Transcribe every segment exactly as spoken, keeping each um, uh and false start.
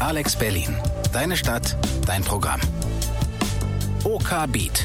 Alex Berlin. Deine Stadt, dein Programm. OK Beat.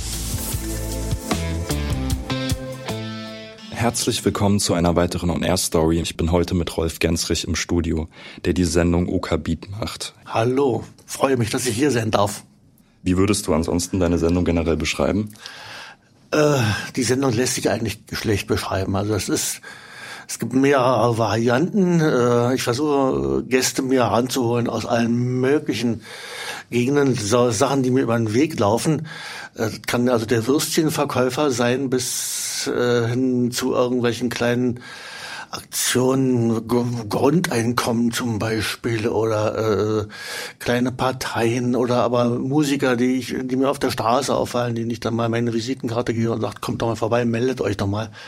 Herzlich willkommen zu einer weiteren On-Air-Story. Ich bin heute mit Rolf Gensrich im Studio, der die Sendung OK Beat macht. Hallo, freue mich, dass ich hier sein darf. Wie würdest du ansonsten deine Sendung generell beschreiben? Äh, die Sendung lässt sich eigentlich schlecht beschreiben. Also es ist, es gibt mehrere Varianten. Äh, ich versuche Gäste mir heranzuholen aus allen möglichen Gegenden, so Sachen, die mir über den Weg laufen. Äh, kann also der Würstchenverkäufer sein bis äh, hin zu irgendwelchen kleinen Aktionen, G- Grundeinkommen zum Beispiel oder äh, kleine Parteien oder aber Musiker, die ich, die mir auf der Straße auffallen, denen ich dann mal meine Visitenkarte gebe und sage, kommt doch mal vorbei, meldet euch doch mal.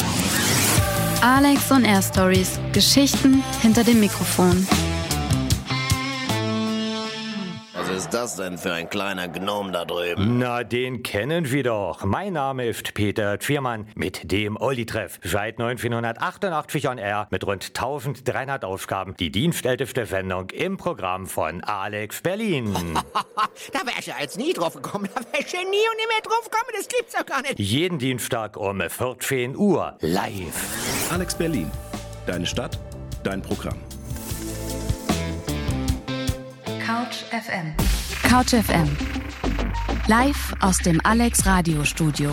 Alex on Air Stories. Geschichten hinter dem Mikrofon. Was ist das denn für ein kleiner Gnom da drüben? Na, den kennen wir doch. Mein Name ist Peter Tschirmann mit dem Olli-Treff. Seit neunzehnhundertachtundachtzig on Air mit rund eintausenddreihundert Aufgaben. Die dienstälteste Sendung im Programm von Alex Berlin. Da wär ich ja als nie drauf gekommen. Da wär ich ja nie und nie mehr drauf gekommen. Das gibt's doch gar nicht. Jeden Dienstag um vierzehn Uhr live. Alex Berlin. Deine Stadt, dein Programm. Couch F M. Couch F M. Live aus dem Alex Radiostudio.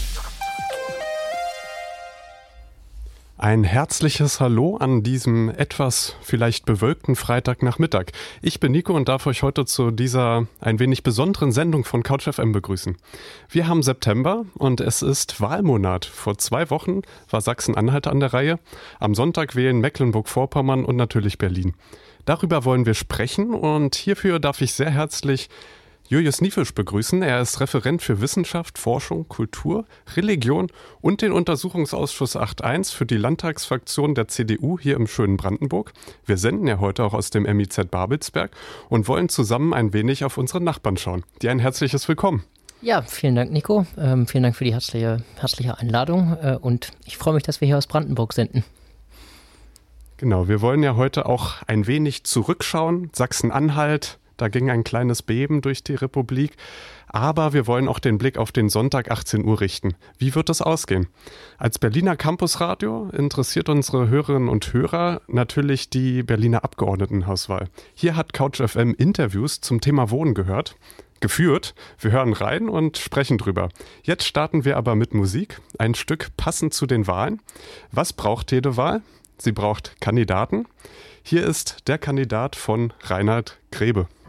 Ein herzliches Hallo an diesem etwas vielleicht bewölkten Freitagnachmittag. Ich bin Nico und darf euch heute zu dieser ein wenig besonderen Sendung von Couch F M begrüßen. Wir haben September und es ist Wahlmonat. Vor zwei Wochen war Sachsen-Anhalt an der Reihe. Am Sonntag wählen Mecklenburg-Vorpommern und natürlich Berlin. Darüber wollen wir sprechen und hierfür darf ich sehr herzlich Julius Niefisch begrüßen. Er ist Referent für Wissenschaft, Forschung, Kultur, Religion und den Untersuchungsausschuss acht Punkt eins für die Landtagsfraktion der C D U hier im schönen Brandenburg. Wir senden ja heute auch aus dem M I Z Babelsberg und wollen zusammen ein wenig auf unsere Nachbarn schauen. Dir ein herzliches Willkommen. Ja, vielen Dank, Nico. Ähm, vielen Dank für die herzliche, herzliche Einladung äh, und ich freue mich, dass wir hier aus Brandenburg senden. Genau, wir wollen ja heute auch ein wenig zurückschauen. Sachsen-Anhalt, da ging ein kleines Beben durch die Republik. Aber wir wollen auch den Blick auf den Sonntag achtzehn Uhr richten. Wie wird das ausgehen? Als Berliner Campusradio interessiert unsere Hörerinnen und Hörer natürlich die Berliner Abgeordnetenhauswahl. Hier hat Couch F M Interviews zum Thema Wohnen gehört. Geführt. Wir hören rein und sprechen drüber. Jetzt starten wir aber mit Musik. Ein Stück passend zu den Wahlen. Was braucht jede Wahl? Sie braucht Kandidaten. Hier ist der Kandidat von Reinhard Grebe.